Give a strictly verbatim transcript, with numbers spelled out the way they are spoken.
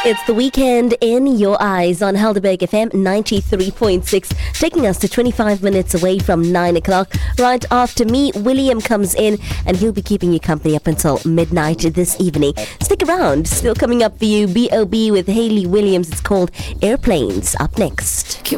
It's the weekend in your eyes on Helderberg F M ninety-three point six, taking us to twenty-five minutes away from nine o'clock. Right after me, William comes in and he'll be keeping you company up until midnight this evening. Stick around. Still coming up for you, B O B with Hayley Williams. It's called Airplanes. Up next.